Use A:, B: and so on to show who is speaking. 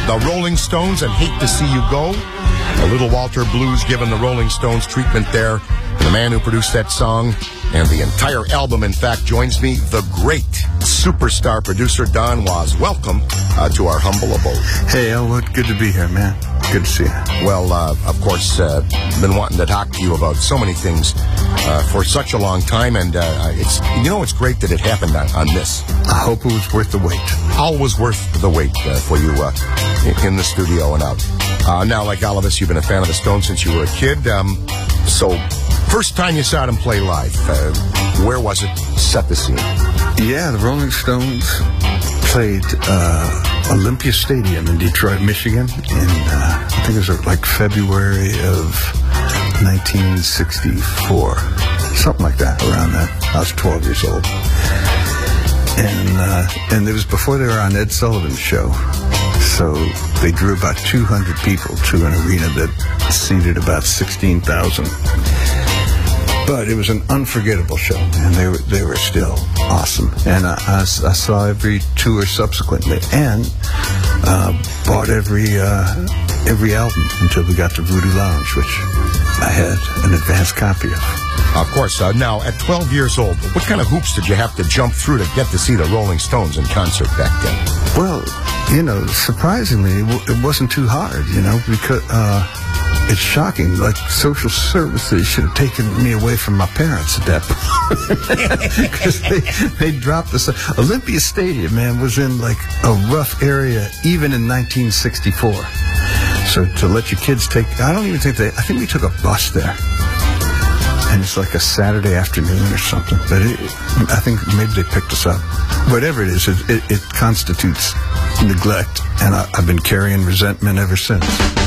A: the Rolling Stones and Hate to See You Go. A little Walter Blues given the Rolling Stones treatment there. The man who produced that song and the entire album, in fact, joins me, the great superstar producer Don Was. Welcome to our humble abode.
B: Hey, Elwood, good to be here, man. Good to see you.
A: Well, of course, been wanting to talk to you about so many things for such a long time, and it's great that it happened on this.
B: I hope it was worth the wait.
A: Always worth the wait for you in the studio and out. Now, like all of us, you've been a fan of the Stones since you were a kid. So, first time you saw them play live, where was it? Set the scene.
B: Yeah, the Rolling Stones played Olympia Stadium in Detroit, Michigan, in I think it was like February of 1964, something like that. Around that, I was 12 years old, and it was before they were on Ed Sullivan's show. So they drew about 200 people to an arena that seated about 16,000. But it was an unforgettable show, and they were still awesome. And I saw every tour subsequently, and bought every album until we got to Voodoo Lounge, which I had an advanced copy of.
A: Of course. Now, at 12 years old, what kind of hoops did you have to jump through to get to see the Rolling Stones in concert back then?
B: Well, surprisingly, it wasn't too hard, because it's shocking. Like, social services should have taken me away from my parents at that point. Because they dropped us. Olympia Stadium, man, was in, like, a rough area even in 1964. So to let your kids I think we took a bus there. And it's like a Saturday afternoon or something. But I think maybe they picked us up. Whatever it is, it constitutes neglect. And I've been carrying resentment ever since.